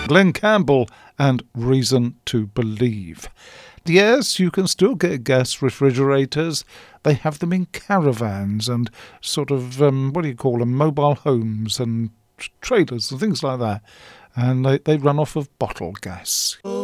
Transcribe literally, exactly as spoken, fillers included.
Glenn Campbell and Reason to Believe. Yes, you can still get gas refrigerators. They have them in caravans and sort of, um, what do you call them, mobile homes and trailers and things like that. And they, they run off of bottled gas.